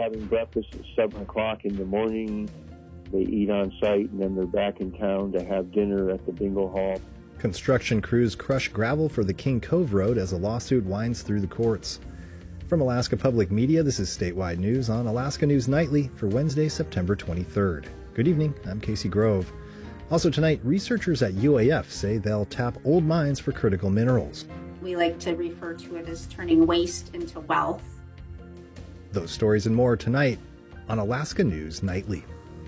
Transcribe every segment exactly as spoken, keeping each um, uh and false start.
having breakfast at seven o'clock in the morning. They eat on site, and then they're back in town to have dinner at the bingo hall. Construction crews crush gravel for the King Cove Road as a lawsuit winds through the courts. From Alaska Public Media, this is Statewide News on Alaska News Nightly for Wednesday, September twenty-third. Good evening, I'm Casey Grove. Also tonight, researchers at U A F say they'll tap old mines for critical minerals. We like to refer to it as turning waste into wealth. Those stories and more tonight on Alaska News Nightly.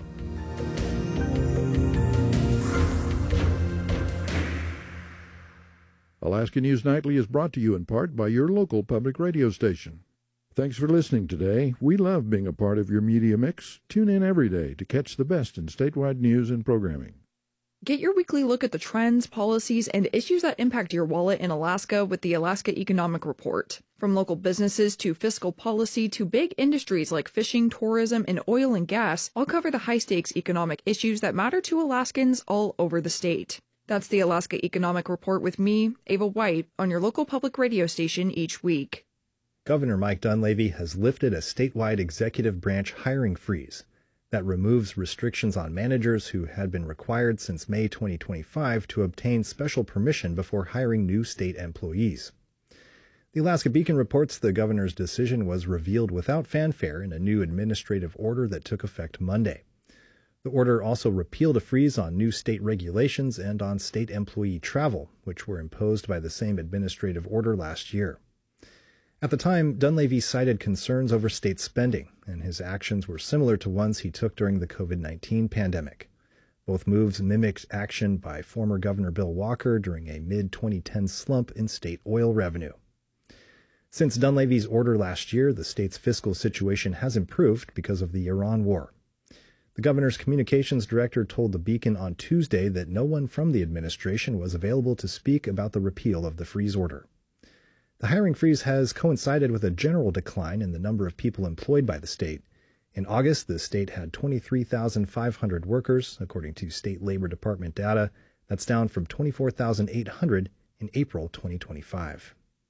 Alaska News Nightly is brought to you in part by your local public radio station. Thanks for listening today. We love being a part of your media mix. Tune in every day to catch the best in statewide news and programming. Get your weekly look at the trends, policies, and issues that impact your wallet in Alaska with the Alaska Economic Report. From local businesses to fiscal policy to big industries like fishing, tourism, and oil and gas, I'll cover the high-stakes economic issues that matter to Alaskans all over the state. That's the Alaska Economic Report with me, Ava White, on your local public radio station each week. Governor Mike Dunleavy has lifted a statewide executive branch hiring freeze that removes restrictions on managers who had been required since May twenty twenty-five to obtain special permission before hiring new state employees. The Alaska Beacon reports the governor's decision was revealed without fanfare in a new administrative order that took effect Monday. The order also repealed a freeze on new state regulations and on state employee travel, which were imposed by the same administrative order last year. At the time, Dunleavy cited concerns over state spending, and his actions were similar to ones he took during the covid nineteen pandemic. Both moves mimicked action by former Governor Bill Walker during a mid twenty ten slump in state oil revenue. Since Dunleavy's order last year, the state's fiscal situation has improved because of the Iran war. The governor's communications director told the Beacon on Tuesday that no one from the administration was available to speak about the repeal of the freeze order. The hiring freeze has coincided with a general decline in the number of people employed by the state. In August, the state had twenty-three thousand five hundred workers, according to State Labor Department data. That's down from twenty-four thousand eight hundred in April twenty twenty-five.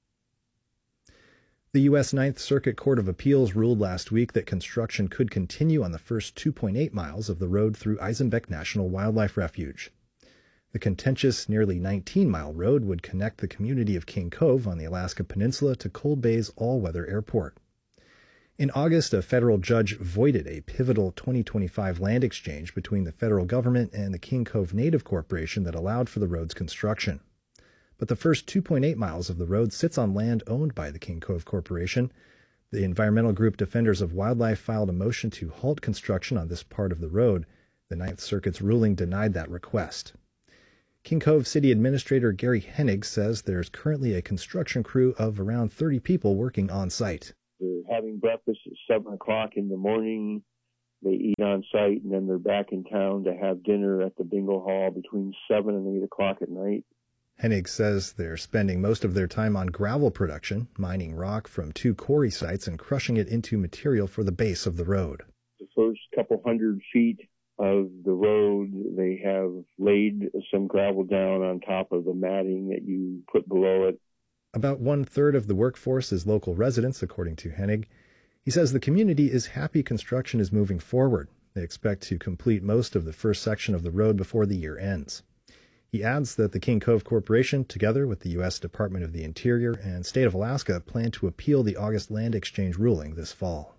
The U S Ninth Circuit Court of Appeals ruled last week that construction could continue on the first two point eight miles of the road through Eisenbeck National Wildlife Refuge. The contentious nearly nineteen-mile road would connect the community of King Cove on the Alaska Peninsula to Cold Bay's all-weather airport. In August, a federal judge voided a pivotal twenty twenty-five land exchange between the federal government and the King Cove Native Corporation that allowed for the road's construction. But the first two point eight miles of the road sits on land owned by the King Cove Corporation. The environmental group Defenders of Wildlife filed a motion to halt construction on this part of the road. The Ninth Circuit's ruling denied that request. King Cove City Administrator Gary Hennig says there's currently a construction crew of around thirty people working on site. They're having breakfast at seven o'clock in the morning. They eat on site, and then they're back in town to have dinner at the bingo hall between seven and eight o'clock at night. Hennig says they're spending most of their time on gravel production, mining rock from two quarry sites and crushing it into material for the base of the road. The first couple hundred feet of the road, they have laid some gravel down on top of the matting that you put below it. About one-third of the workforce is local residents, according to Hennig. He says the community is happy construction is moving forward. They expect to complete most of the first section of the road before the year ends. He adds that the King Cove Corporation, together with the U S Department of the Interior and State of Alaska, plan to appeal the August land exchange ruling this fall.